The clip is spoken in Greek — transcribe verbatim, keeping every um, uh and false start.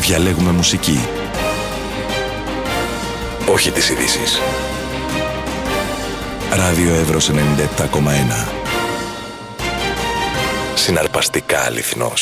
Διαλέγουμε μουσική. Όχι τις ειδήσεις. Ράδιο Εύρος ενενήντα επτά κόμμα ένα. Συναρπαστικά αληθινός.